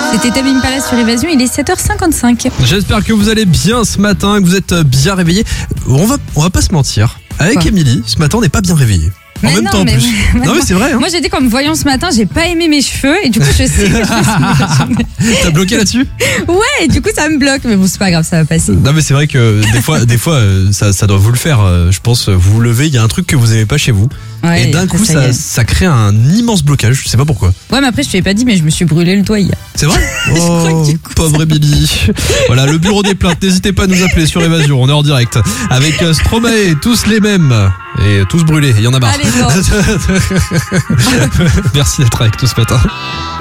C'était Tame Impala sur Évasion, il est 7h55. J'espère que vous allez bien ce matin, que vous êtes bien réveillés. On va pas se mentir. Avec Émilie, ce matin, on n'est pas bien réveillés. En même temps, en plus. Non, mais c'est vrai. Hein. Moi, j'ai dit qu'en me voyant ce matin, j'ai pas aimé mes cheveux et du coup, je sais que T'as bloqué là-dessus ? Ouais, et du coup, ça me bloque. Mais bon, c'est pas grave, ça va passer. Non, mais c'est vrai que des fois, ça doit vous le faire. Je pense, vous vous levez, il y a un truc que vous n'aimez pas chez vous. Ouais, et d'un coup, ça crée un immense blocage. Je sais pas pourquoi. Ouais, mais après, je te l'ai pas dit, mais je me suis brûlé le doigt hier. C'est vrai ? Oh, pauvre Émilie. Voilà, le bureau des plaintes. N'hésitez pas à nous appeler sur Évasion. On est en direct. Avec Stromae, tous les mêmes. Et tous brûlés. Il y en a marre. Allez, bon. Merci d'être avec nous ce matin.